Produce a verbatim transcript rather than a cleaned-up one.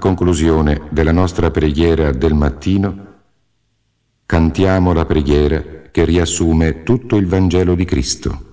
conclusione della nostra preghiera del mattino, cantiamo la preghiera che riassume tutto il Vangelo di Cristo.